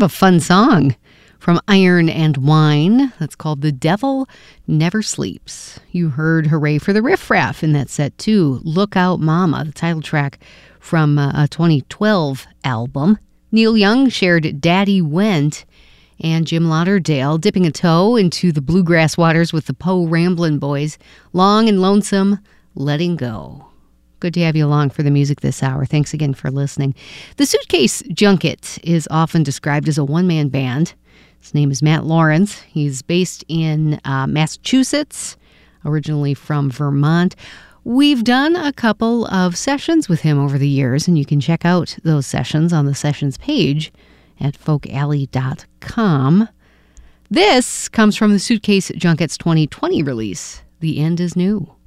of a fun song from Iron and Wine. That's called The Devil Never Sleeps. You heard Hooray for the Riff Raff in that set, too. Look Out Mama, the title track from a 2012 album. Neil Young shared Daddy Went, and Jim Lauderdale dipping a toe into the bluegrass waters with the Poe Ramblin' Boys. Long and Lonesome, Letting Go. Good to have you along for the music this hour. Thanks again for listening. The Suitcase Junket is often described as a one-man band. His name is Matt Lawrence. He's based in Massachusetts, originally from Vermont. We've done a couple of sessions with him over the years, and you can check out those sessions on the sessions page at folkalley.com. This comes from the Suitcase Junket's 2020 release, The End is New.